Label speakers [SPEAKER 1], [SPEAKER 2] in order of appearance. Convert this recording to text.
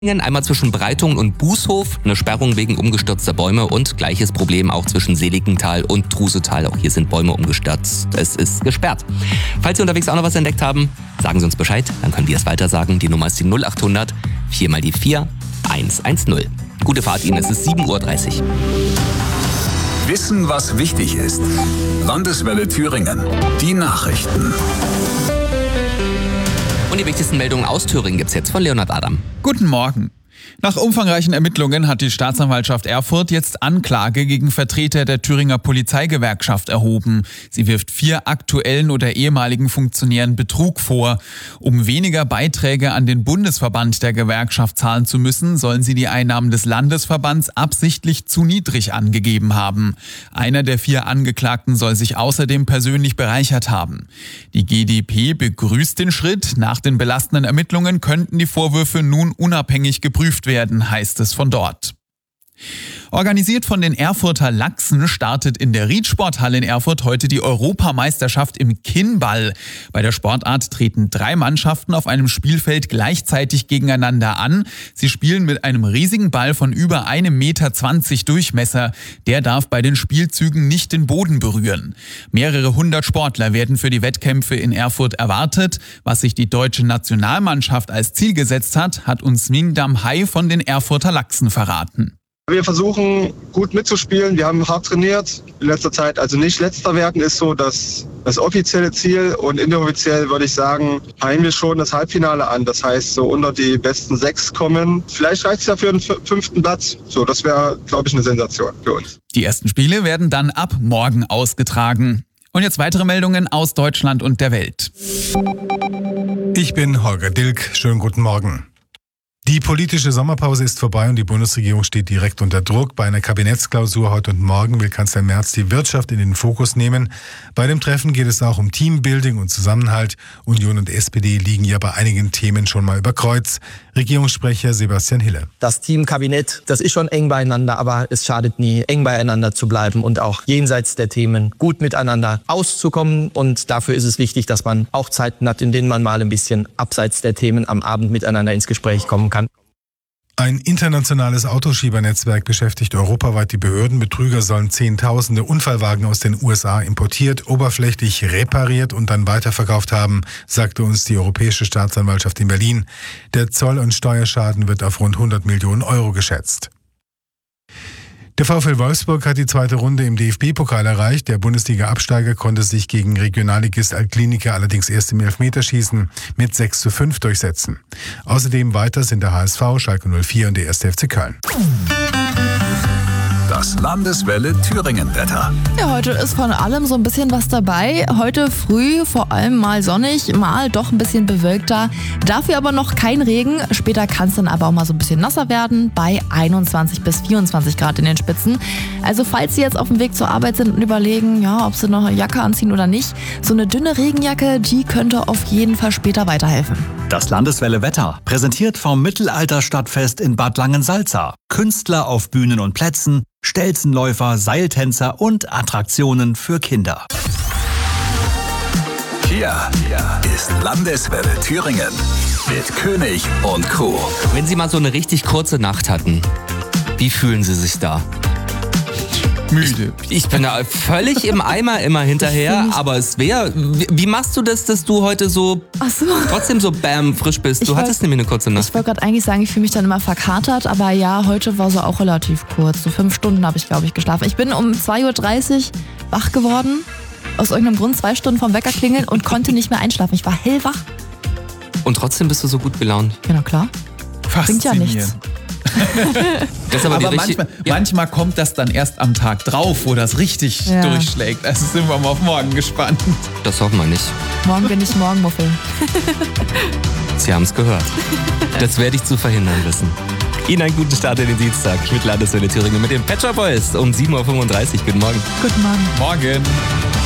[SPEAKER 1] Einmal zwischen Breitungen und Bußhof, eine Sperrung wegen umgestürzter Bäume und gleiches Problem auch zwischen Seligenthal und Trusetal. Auch hier sind Bäume umgestürzt. Es ist gesperrt. Falls Sie unterwegs auch noch was entdeckt haben, sagen Sie uns Bescheid, dann können wir es weitersagen. Die Nummer ist die 0800 4 mal die 4 110. Gute Fahrt Ihnen, es ist 7:30 Uhr.
[SPEAKER 2] Wissen, was wichtig ist. Landeswelle Thüringen. Die Nachrichten.
[SPEAKER 1] Und die wichtigsten Meldungen aus Thüringen gibt's jetzt von Leonhard Adam.
[SPEAKER 3] Guten Morgen. Nach umfangreichen Ermittlungen hat die Staatsanwaltschaft Erfurt jetzt Anklage gegen Vertreter der Thüringer Polizeigewerkschaft erhoben. Sie wirft 4 aktuellen oder ehemaligen Funktionären Betrug vor. Um weniger Beiträge an den Bundesverband der Gewerkschaft zahlen zu müssen, sollen sie die Einnahmen des Landesverbands absichtlich zu niedrig angegeben haben. Einer der 4 Angeklagten soll sich außerdem persönlich bereichert haben. Die GdP begrüßt den Schritt. Nach den belastenden Ermittlungen könnten die Vorwürfe nun unabhängig geprüft werden, heißt es von dort. Organisiert von den Erfurter Lachsen startet in der Riedsporthalle in Erfurt heute die Europameisterschaft im Kinnball. Bei der Sportart treten 3 Mannschaften auf einem Spielfeld gleichzeitig gegeneinander an. Sie spielen mit einem riesigen Ball von über 1,20 Meter Durchmesser. Der darf bei den Spielzügen nicht den Boden berühren. Mehrere hundert Sportler werden für die Wettkämpfe in Erfurt erwartet. Was sich die deutsche Nationalmannschaft als Ziel gesetzt hat uns Mingdam Hai von den Erfurter Lachsen verraten.
[SPEAKER 4] Wir versuchen gut mitzuspielen, wir haben hart trainiert, in letzter Zeit also nicht letzter werden ist so das offizielle Ziel und inoffiziell würde ich sagen, peilen wir schon das Halbfinale an, das heißt so unter die besten 6 kommen. Vielleicht reicht es ja für den 5. Platz, so das wäre glaube ich eine Sensation für uns.
[SPEAKER 3] Die ersten Spiele werden dann ab morgen ausgetragen. Und jetzt weitere Meldungen aus Deutschland und der Welt.
[SPEAKER 5] Ich bin Holger Dilk, schönen guten Morgen. Die politische Sommerpause ist vorbei und die Bundesregierung steht direkt unter Druck. Bei einer Kabinettsklausur heute und morgen will Kanzler Merz die Wirtschaft in den Fokus nehmen. Bei dem Treffen geht es auch um Teambuilding und Zusammenhalt. Union und SPD liegen ja bei einigen Themen schon mal über Kreuz. Regierungssprecher Sebastian Hille.
[SPEAKER 6] Das Teamkabinett, das ist schon eng beieinander, aber es schadet nie, eng beieinander zu bleiben und auch jenseits der Themen gut miteinander auszukommen. Und dafür ist es wichtig, dass man auch Zeiten hat, in denen man mal ein bisschen abseits der Themen am Abend miteinander ins Gespräch kommen kann.
[SPEAKER 5] Ein internationales Autoschiebernetzwerk beschäftigt europaweit die Behörden. Betrüger sollen Zehntausende Unfallwagen aus den USA importiert, oberflächlich repariert und dann weiterverkauft haben, sagte uns die Europäische Staatsanwaltschaft in Berlin. Der Zoll- und Steuerschaden wird auf rund 100 Millionen Euro geschätzt. Der VfL Wolfsburg hat die 2. Runde im DFB-Pokal erreicht. Der Bundesliga-Absteiger konnte sich gegen Regionalligist Altkliniker allerdings erst im Elfmeterschießen mit 6:5 durchsetzen. Außerdem weiter sind der HSV, Schalke 04 und der 1. FC Köln.
[SPEAKER 2] Das Landeswelle Thüringen-Wetter.
[SPEAKER 7] Ja, heute ist von allem so ein bisschen was dabei. Heute früh vor allem mal sonnig, mal doch ein bisschen bewölkter. Dafür aber noch kein Regen. Später kann es dann aber auch mal so ein bisschen nasser werden, bei 21 bis 24 Grad in den Spitzen. Also falls Sie jetzt auf dem Weg zur Arbeit sind und überlegen, ja, ob Sie noch eine Jacke anziehen oder nicht, so eine dünne Regenjacke, die könnte auf jeden Fall später weiterhelfen.
[SPEAKER 8] Das Landeswelle Wetter, präsentiert vom Mittelalterstadtfest in Bad Langensalza. Künstler auf Bühnen und Plätzen, Stelzenläufer, Seiltänzer und Attraktionen für Kinder.
[SPEAKER 2] Hier ist Landeswelle Thüringen mit König und Co.
[SPEAKER 1] Wenn Sie mal so eine richtig kurze Nacht hatten, wie fühlen Sie sich da?
[SPEAKER 3] Müde.
[SPEAKER 1] Ich bin da völlig im Eimer immer hinterher, aber es wäre... Wie machst du das, dass du heute so trotzdem so frisch bist? Du hattest nämlich eine kurze Nacht.
[SPEAKER 7] Ich wollte gerade eigentlich sagen, ich fühle mich dann immer verkatert, aber ja, heute war so auch relativ kurz. So 5 Stunden habe ich, glaube ich, geschlafen. Ich bin um 2:30 Uhr wach geworden, aus irgendeinem Grund 2 Stunden vom Wecker klingeln und konnte nicht mehr einschlafen. Ich war hellwach.
[SPEAKER 1] Und trotzdem bist du so gut gelaunt?
[SPEAKER 7] Ja, na klar. Bringt ja nichts.
[SPEAKER 1] Das
[SPEAKER 3] aber manchmal kommt das dann erst am Tag drauf, wo das richtig durchschlägt. Also sind wir mal auf morgen gespannt.
[SPEAKER 1] Das hoffen wir nicht.
[SPEAKER 7] Morgen bin ich Morgenmuffel.
[SPEAKER 1] Sie haben es gehört. Das werde ich zu verhindern wissen. Ihnen einen guten Start in den Dienstag mit Landeswelle Thüringen mit den Pet Shop Boys um 7:35 Uhr. Guten Morgen.
[SPEAKER 7] Guten Morgen.
[SPEAKER 3] Morgen.